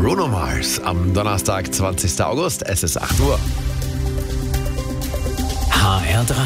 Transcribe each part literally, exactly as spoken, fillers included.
Bruno Mars am Donnerstag, zwanzigsten August. Es ist acht Uhr. H R drei.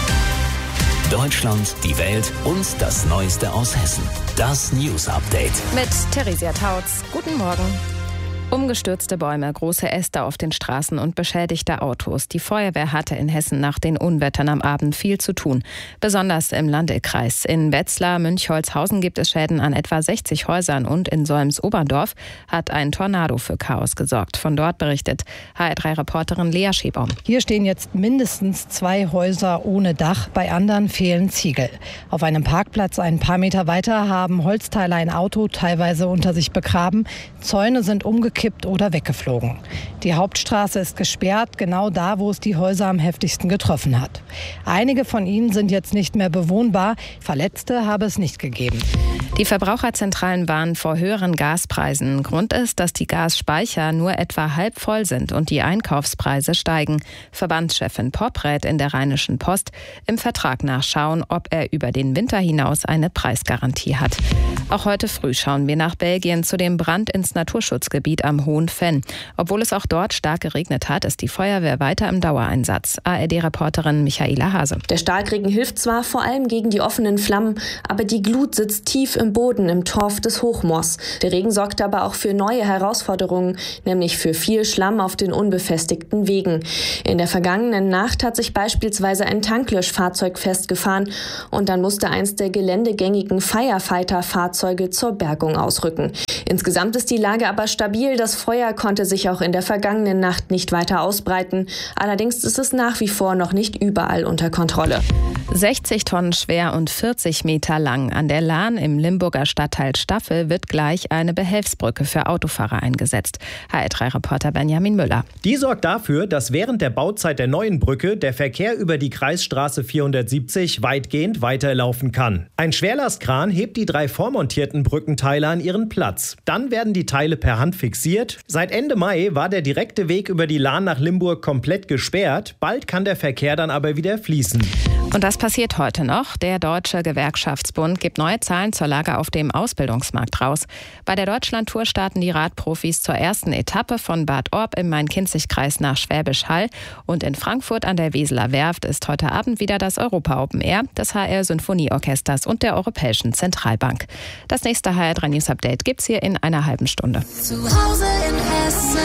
Deutschland, die Welt und das Neueste aus Hessen. Das News Update. Mit Theresia Tautz. Guten Morgen. Umgestürzte Bäume, große Äste auf den Straßen und beschädigte Autos. Die Feuerwehr hatte in Hessen nach den Unwettern am Abend viel zu tun. Besonders im Landekreis. In Wetzlar, Münchholzhausen gibt es Schäden an etwa sechzig Häusern und in Solms-Oberndorf hat ein Tornado für Chaos gesorgt. Von dort berichtet H R drei Reporterin Lea Schebaum. Hier stehen jetzt mindestens zwei Häuser ohne Dach. Bei anderen fehlen Ziegel. Auf einem Parkplatz ein paar Meter weiter haben Holzteile ein Auto teilweise unter sich begraben. Zäune sind umgekippt oder weggeflogen. Die Hauptstraße ist gesperrt, genau da, wo es die Häuser am heftigsten getroffen hat. Einige von ihnen sind jetzt nicht mehr bewohnbar. Verletzte habe es nicht gegeben. Die Verbraucherzentralen warnen vor höheren Gaspreisen. Grund ist, dass die Gasspeicher nur etwa halb voll sind und die Einkaufspreise steigen. Verbandschefin Popp rät in der Rheinischen Post, im Vertrag nachschauen, ob er über den Winter hinaus eine Preisgarantie hat. Auch heute früh schauen wir nach Belgien zu dem Brand ins Naturschutzgebiet am Hohen Venn. Obwohl es auch dort stark geregnet hat, ist die Feuerwehr weiter im Dauereinsatz. A R D-Reporterin Michaela Hase. Der Starkregen hilft zwar vor allem gegen die offenen Flammen, aber die Glut sitzt tief im Boden im Torf des Hochmoors. Der Regen sorgt aber auch für neue Herausforderungen, nämlich für viel Schlamm auf den unbefestigten Wegen. In der vergangenen Nacht hat sich beispielsweise ein Tanklöschfahrzeug festgefahren und dann musste eins der geländegängigen Firefighter-Fahrzeuge zur Bergung ausrücken. Insgesamt ist die Lage aber stabil. Das Feuer konnte sich auch in der vergangenen Nacht nicht weiter ausbreiten. Allerdings ist es nach wie vor noch nicht überall unter Kontrolle. sechzig Tonnen schwer und vierzig Meter lang. An der Lahn im Limburger Stadtteil Staffel wird gleich eine Behelfsbrücke für Autofahrer eingesetzt. H R drei Reporter Benjamin Müller. Die sorgt dafür, dass während der Bauzeit der neuen Brücke der Verkehr über die Kreisstraße vierhundertsiebzig weitgehend weiterlaufen kann. Ein Schwerlastkran hebt die drei vormontierten Brückenteile an ihren Platz. Dann werden die Teile per Hand fixiert. Seit Ende Mai war der direkte Weg über die Lahn nach Limburg komplett gesperrt. Bald kann der Verkehr dann aber wieder fließen. Und das passiert heute noch. Der Deutsche Gewerkschaftsbund gibt neue Zahlen zur Lage auf dem Ausbildungsmarkt raus. Bei der Deutschlandtour starten die Radprofis zur ersten Etappe von Bad Orb im Main-Kinzig-Kreis nach Schwäbisch Hall. Und in Frankfurt an der Weseler Werft ist heute Abend wieder das Europa Open Air des H R Sinfonieorchesters und der Europäischen Zentralbank. Das nächste H R drei News Update gibt's hier in einer halben Stunde. Zu Hause in Hessen.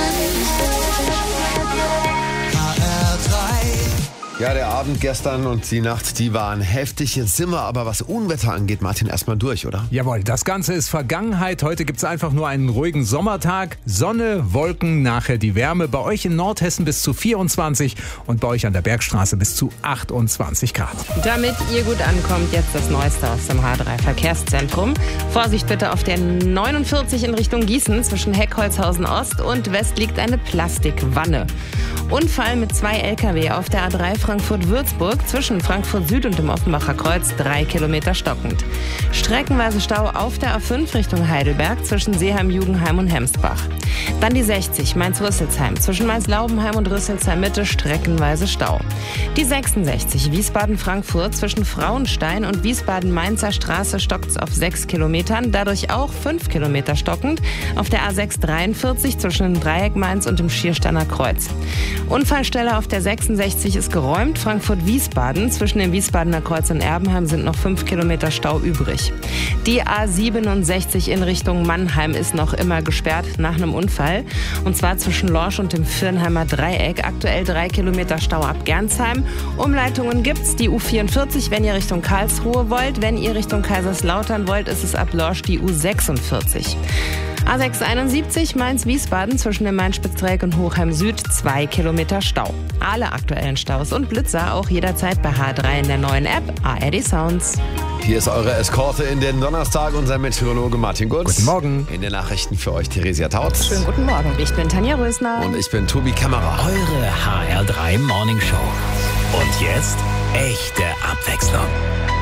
H R drei. Ja, der Abend gestern und die Nacht, die waren heftig. Jetzt sind wir aber, was Unwetter angeht, Martin, erstmal durch, oder? Jawohl, das Ganze ist Vergangenheit. Heute gibt es einfach nur einen ruhigen Sommertag. Sonne, Wolken, nachher die Wärme. Bei euch in Nordhessen bis zu vierundzwanzig und bei euch an der Bergstraße bis zu achtundzwanzig Grad. Damit ihr gut ankommt, jetzt das Neueste aus dem H drei Verkehrszentrum. Vorsicht bitte auf der neunundvierzig in Richtung Gießen. Zwischen Heckholzhausen Ost und West liegt eine Plastikwanne. Unfall mit zwei L K W auf der A drei Frankfurt-Würzburg zwischen Frankfurt Süd und dem Offenbacher Kreuz, drei Kilometer stockend. Streckenweise Stau auf der A fünf Richtung Heidelberg zwischen Seeheim-Jugenheim und Hemsbach. Dann die sechzig Mainz-Rüsselsheim zwischen Mainz-Laubenheim und Rüsselsheim-Mitte, streckenweise Stau. Die sechsundsechzig Wiesbaden-Frankfurt zwischen Frauenstein und Wiesbaden-Mainzer Straße stockt auf sechs Kilometern, dadurch auch fünf Kilometer stockend. Auf der A sechs dreiundvierzig zwischen dem Dreieck Mainz und dem Schiersteiner Kreuz. Unfallstelle auf der sechsundsechzig ist geräumt. Frankfurt-Wiesbaden zwischen dem Wiesbadener Kreuz und Erbenheim sind noch fünf Kilometer Stau übrig. Die A siebenundsechzig in Richtung Mannheim ist noch immer gesperrt nach einem Unfall. Und zwar zwischen Lorsch und dem Viernheimer Dreieck. Aktuell drei Kilometer Stau ab Gernsheim. Umleitungen gibt's. Die U vierundvierzig, wenn ihr Richtung Karlsruhe wollt. Wenn ihr Richtung Kaiserslautern wollt, ist es ab Lorsch die U sechsundvierzig. A sechs einundsiebzig Mainz-Wiesbaden zwischen dem Main-Spitz-Dreieck und Hochheim Süd, zwei Kilometer Stau. Alle aktuellen Staus und Blitzer auch jederzeit bei H drei in der neuen App A R D Sounds. Hier ist eure Eskorte in den Donnerstag, unser Meteorologe Martin Gutz. Guten Morgen. In den Nachrichten für euch Theresia Tautz. Schönen guten Morgen. Ich bin Tanja Rösner. Und ich bin Tobi Kämmerer. Eure H R drei Morning Show. Und jetzt echte Abwechslung.